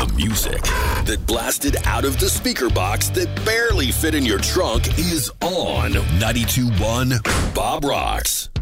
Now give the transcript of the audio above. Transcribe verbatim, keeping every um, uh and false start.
The music that blasted out of the speaker box that barely fit in your trunk is on ninety-two point one Bob Rocks.